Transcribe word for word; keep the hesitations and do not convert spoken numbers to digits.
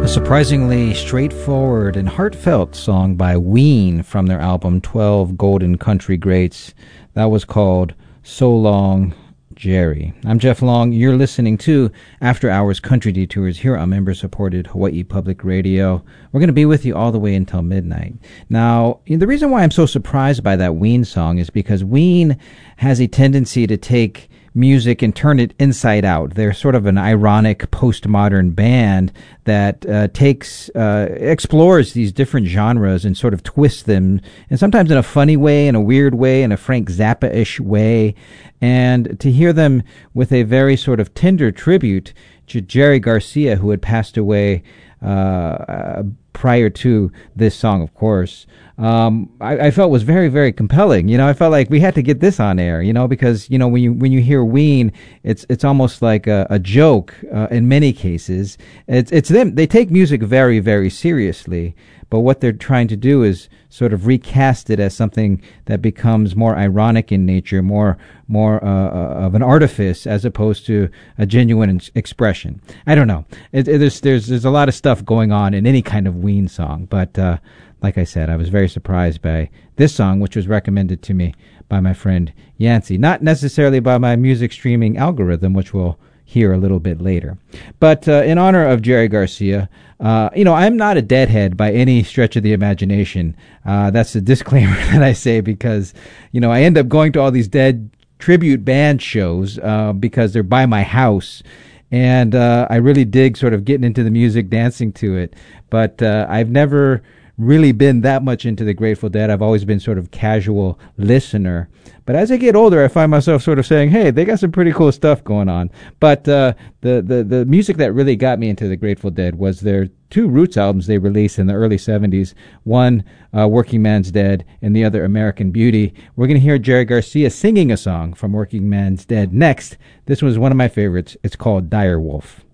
Surprisingly straightforward and heartfelt song by Ween from their album twelve Golden Country Greats. That was called So Long, Jerry. I'm Jeff Long. You're listening to After Hours Country Detours here on member-supported Hawaii Public Radio. We're going to be with you all the way until midnight. Now, the reason why I'm so surprised by that Ween song is because Ween has a tendency to take music and turn it inside out. They're sort of an ironic postmodern band that uh, takes, uh, explores these different genres and sort of twists them, and sometimes in a funny way, in a weird way, in a Frank Zappa-ish way. And to hear them with a very sort of tender tribute to Jerry Garcia, who had passed away uh, uh, prior to this song, of course, Um, I, I felt was very, very compelling. You know, I felt like we had to get this on air, you know, because, you know, when you, when you hear Ween, it's, it's almost like a, a joke, uh, in many cases. It's, it's them. They take music very, very seriously, but what they're trying to do is sort of recast it as something that becomes more ironic in nature, more, more, uh, of an artifice as opposed to a genuine ins- expression. I don't know. It, it, there's, there's, there's a lot of stuff going on in any kind of Ween song, but, uh, like I said, I was very surprised by this song, which was recommended to me by my friend Yancey. Not necessarily by my music streaming algorithm, which we'll hear a little bit later. But uh, in honor of Jerry Garcia, uh, you know, I'm not a deadhead by any stretch of the imagination. Uh, that's a disclaimer that I say because, you know, I end up going to all these dead tribute band shows uh, because they're by my house. And uh, I really dig sort of getting into the music, dancing to it. But uh, I've never really been that much into the Grateful Dead. I've always been sort of casual listener. But as I get older, I find myself sort of saying, hey, they got some pretty cool stuff going on. But uh, the, the, the music that really got me into the Grateful Dead was their two Roots albums they released in the early seventies. One, uh, Working Man's Dead, and the other, American Beauty. We're going to hear Jerry Garcia singing a song from Working Man's Dead next. This was one of my favorites. It's called Dire Wolf.